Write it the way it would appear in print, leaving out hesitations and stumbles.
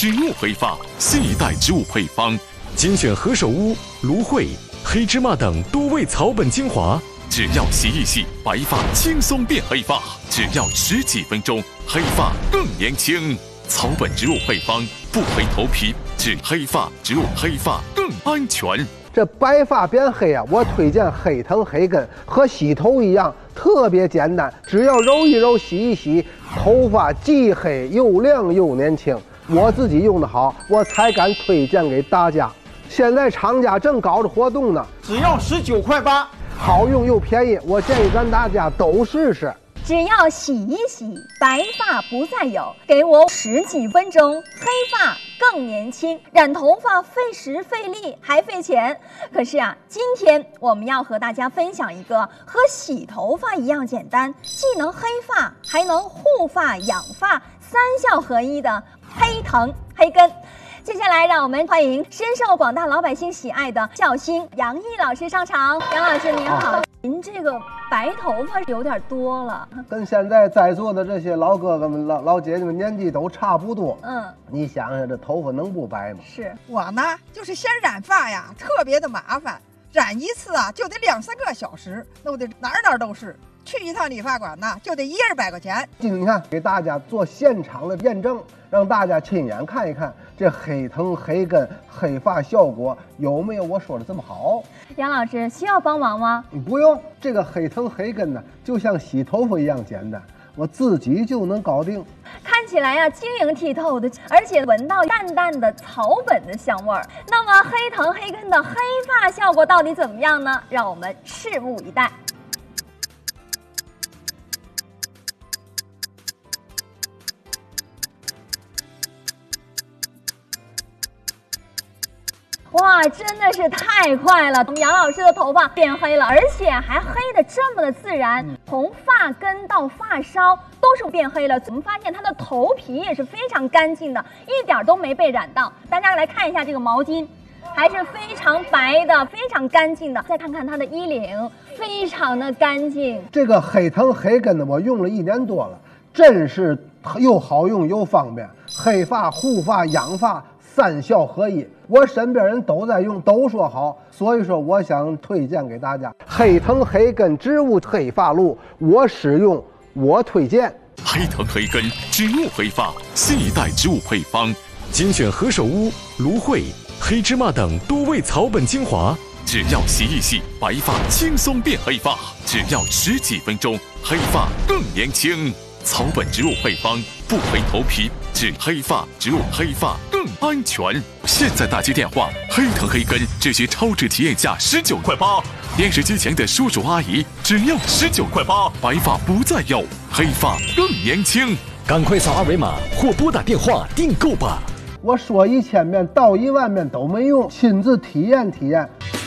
植物黑发，新一代植物配方， 精选何首乌、芦荟、黑芝麻等多味草本精华， 只要洗一洗，白发轻松变黑发，只要10几分钟，黑发更年轻。草本植物配方，不黑头皮，治黑发，植物黑发更安全。 这白发变黑啊，我推荐黑藤黑根，和洗头一样，特别简单，只要揉一揉、洗一洗，头发既黑又亮又年轻。我自己用的好，我才敢推荐给大家。现在厂家正搞着活动呢， 只要19块8， 好用又便宜，我建议咱大家都试试。 只要洗一洗，白发不再有，给我10几分钟，黑发更年轻。染头发费时费力还费钱，可是啊，今天我们要和大家分享一个和洗头发一样简单，既能黑发还能护发养发3效合一的黑藤黑根。接下来，让我们欢迎深受广大老百姓喜爱的笑星杨毅老师上场。杨老师您好，您这个白头发有点多了， 跟现在在座的这些老哥哥们、老姐姐们年纪都差不多。你想想，这头发能不白吗？ 是我呢，就是嫌染发呀特别的麻烦，染一次啊就得2、3个小时，弄得哪儿都是。去一趟理发馆呢，就得100-200块钱。 你看，给大家做现场的验证，让大家亲眼看一看这黑藤黑根黑发效果有没有我说的这么好。 杨老师需要帮忙吗？ 不用，这个黑藤黑根呢，就像洗头发一样简单，我自己就能搞定。 看起来呀，晶莹剔透的，而且闻到淡淡的草本的香味儿。那么黑藤黑根的黑发效果到底怎么样呢？让我们拭目以待。哇，真的是太快了！我们杨老师的头发变黑了，而且还黑的这么的自然，从发根到发梢都是变黑了。我们发现他的头皮也是非常干净的，一点都没被染到。大家来看一下这个毛巾，还是非常白的，非常干净的。再看看他的衣领，非常的干净。 这个黑藤黑根呢，我用了1年多了，真是又好用又方便，黑发、护发、养发3效合一。我身边人都在用，都说好，所以说我想推荐给大家黑藤黑根植物黑发露，我使用，我推荐。 黑藤黑根植物黑发，新一代植物配方， 精选何首乌、芦荟、黑芝麻等多味草本精华， 只要洗一洗，白发轻松变黑发，只要10几分钟，黑发更年轻。草本植物配方，不黑头皮，治黑发，植物黑发更安全。现在打接电话，黑藤黑根只需超值体验价19块8，电视机前的叔叔阿姨只要19块8，白发不再有，黑发更年轻。 赶快扫2维码或拨打电话订购吧。 我说1000遍到1万遍都没用，亲自体验体验。